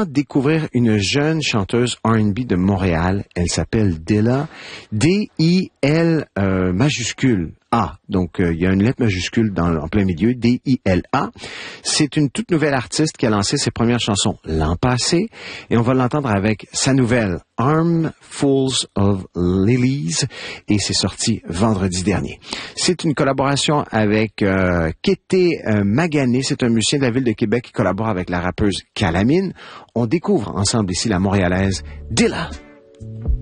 également découvrir une jeune chanteuse R&B de Montréal. Elle s'appelle Dilla, D-I-L majuscule A. Donc, il y a une lettre majuscule en plein milieu, D-I-L-A. C'est une toute nouvelle artiste qui a lancé ses premières chansons l'an passé et on va l'entendre avec sa nouvelle Armfuls of Lilies et c'est sorti vendredi dernier. C'est une collaboration avec Kété Magané, c'est un musicien de la ville de Québec qui collabore avec la rappeuse Calamine. On découvre ensemble ici la Montréalaise Dilla.